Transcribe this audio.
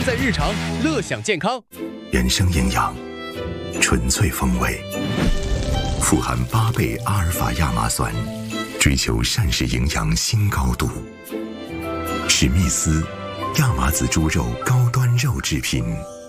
在日常，乐享健康。 原生营养，纯粹风味，富含8倍阿尔法亚麻酸，追求膳食营养新高度。史密斯亚麻籽猪肉高端肉制品。